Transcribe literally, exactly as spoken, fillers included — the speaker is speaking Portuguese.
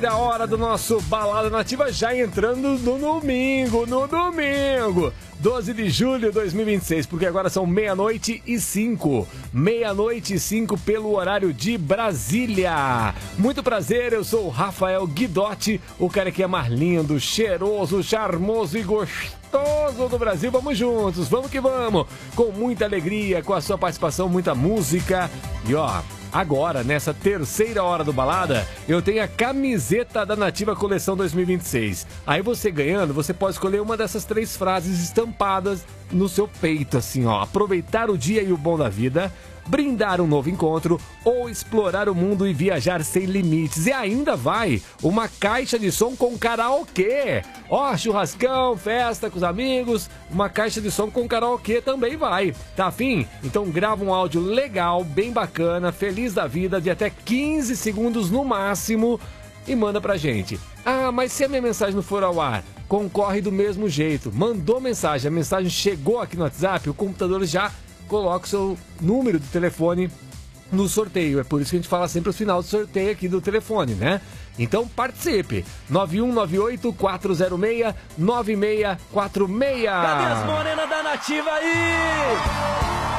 A hora do nosso Balada Nativa já entrando no domingo, no domingo, doze de julho de dois mil e vinte e seis, porque agora são meia-noite e cinco, meia-noite e cinco pelo horário de Brasília. Muito prazer, eu sou o Rafael Guidotti, o cara que é mais lindo, cheiroso, charmoso e gostoso do Brasil. Vamos juntos, vamos que vamos, com muita alegria, com a sua participação, muita música e ó... Agora, nessa terceira hora do Balada, eu tenho a camiseta da Nativa Coleção dois mil e vinte e seis. Aí você ganhando, você pode escolher uma dessas três frases estampadas no seu peito, assim, ó. Aproveitar o dia e o bom da vida, brindar um novo encontro ou explorar o mundo e viajar sem limites. E ainda vai uma caixa de som com karaokê. Ó, churrascão, festa com os amigos, uma caixa de som com karaokê também vai. Tá afim? Então grava um áudio legal, bem bacana, feliz da vida, de até quinze segundos no máximo e manda pra gente. Ah, mas se a minha mensagem não for ao ar, concorre do mesmo jeito. Mandou mensagem, a mensagem chegou aqui no WhatsApp, o computador já coloca o seu número de telefone no sorteio. É por isso que a gente fala sempre o final do sorteio aqui do telefone, né? Então participe. nove um nove oito, quatro zero seis, nove seis quatro seis. Cadê as morenas da Nativa aí?